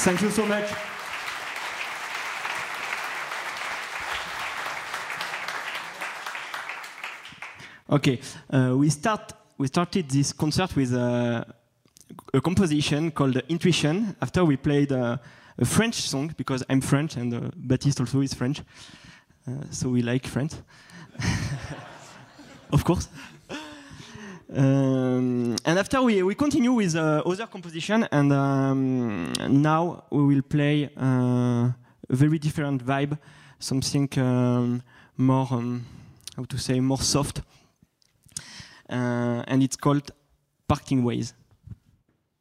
Thank you so much. Okay, we started this concert with a composition called Intuition. After we played a French song, because I'm French and Baptiste also is French, so we like French, of course. And after we continue with other composition, and now we will play a very different vibe, something more, how to say, more soft, and it's called Parting Ways.